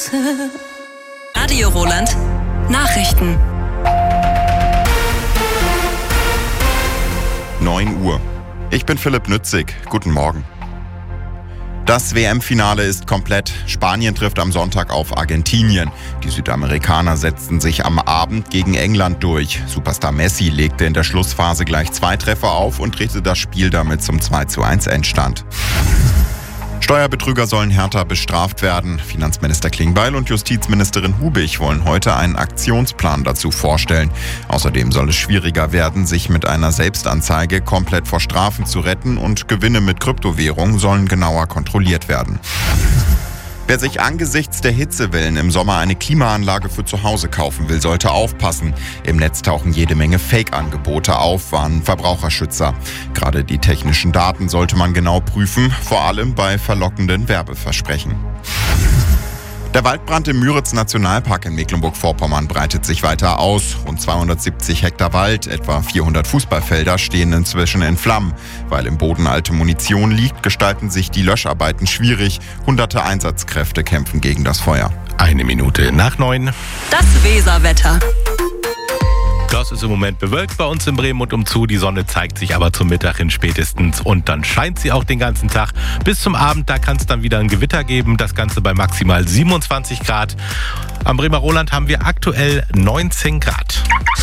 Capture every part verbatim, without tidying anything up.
Straße. Radio Roland. Nachrichten. neun Uhr. Ich bin Philipp Nützig. Guten Morgen. Das W M-Finale ist komplett. Spanien trifft am Sonntag auf Argentinien. Die Südamerikaner setzten sich am Abend gegen England durch. Superstar Messi legte in der Schlussphase gleich zwei Treffer auf und drehte das Spiel damit zum zwei zu eins Endstand. Steuerbetrüger sollen härter bestraft werden. Finanzminister Klingbeil und Justizministerin Hubig wollen heute einen Aktionsplan dazu vorstellen. Außerdem soll es schwieriger werden, sich mit einer Selbstanzeige komplett vor Strafen zu retten, und Gewinne mit Kryptowährung sollen genauer kontrolliert werden. Wer sich angesichts der Hitzewellen im Sommer eine Klimaanlage für zu Hause kaufen will, sollte aufpassen. Im Netz tauchen jede Menge Fake-Angebote auf, warnen Verbraucherschützer. Gerade die technischen Daten sollte man genau prüfen, vor allem bei verlockenden Werbeversprechen. Der Waldbrand im Müritz-Nationalpark in Mecklenburg-Vorpommern breitet sich weiter aus. Rund zweihundertsiebzig Hektar Wald, etwa vierhundert Fußballfelder stehen inzwischen in Flammen. Weil im Boden alte Munition liegt, gestalten sich die Löscharbeiten schwierig. Hunderte Einsatzkräfte kämpfen gegen das Feuer. Eine Minute nach neun. Das Weserwetter. Das ist im Moment bewölkt bei uns in Bremen und umzu. Die Sonne zeigt sich aber zum Mittag hin spätestens und dann scheint sie auch den ganzen Tag. Bis zum Abend, da kann es dann wieder ein Gewitter geben. Das Ganze bei maximal siebenundzwanzig Grad. Am Bremer Roland haben wir aktuell neunzehn Grad.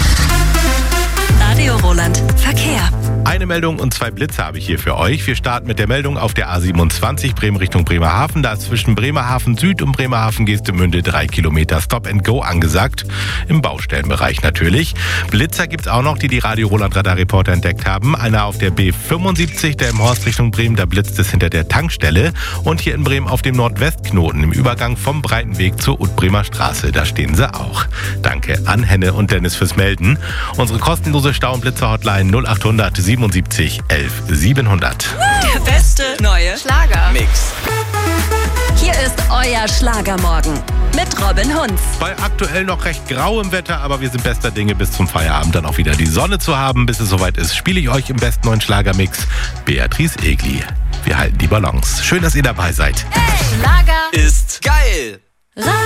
Radio Roland. Verkehr. Eine Meldung und zwei Blitze habe ich hier für euch. Wir starten mit der Meldung auf der A siebenundzwanzig Bremen Richtung Bremerhaven. Da ist zwischen Bremerhaven Süd und Bremerhaven Geestemünde drei Kilometer Stop and Go angesagt. Im Baustellenbereich natürlich. Blitzer gibt es auch noch, die die Radio Roland Radarreporter entdeckt haben. Einer auf der B fünfundsiebzig, der im Horst Richtung Bremen, da blitzt es hinter der Tankstelle. Und hier in Bremen auf dem Nordwestknoten im Übergang vom Breitenweg zur Utbremer Straße. Da stehen sie auch. Danke an Henne und Dennis fürs Melden. Unsere kostenlose Stau- und Blitzer-Hotline null acht hundert siebenundsiebzig elf siebenhundert. Der beste neue Schlager-Mix. Hier ist euer Schlagermorgen mit Robin Hunz. Bei aktuell noch recht grauem Wetter, aber wir sind bester Dinge, bis zum Feierabend dann auch wieder die Sonne zu haben. Bis es soweit ist, spiele ich euch im besten neuen Schlagermix Beatrice Egli. Wir halten die Balance. Schön, dass ihr dabei seid. Hey, Schlager Ist geil.